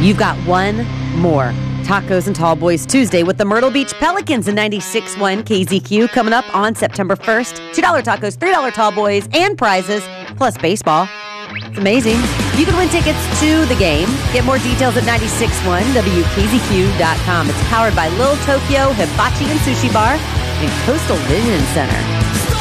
You've got one more Tacos and Tall Boys Tuesday with the Myrtle Beach Pelicans in 96.1 KZQ coming up on September 1st. $2 tacos, $3 Tall Boys, and prizes, plus baseball. It's amazing. You can win tickets to the game. Get more details at 961WKZQ.com. It's powered by Little Tokyo Hibachi and Sushi Bar and Coastal Vision Center.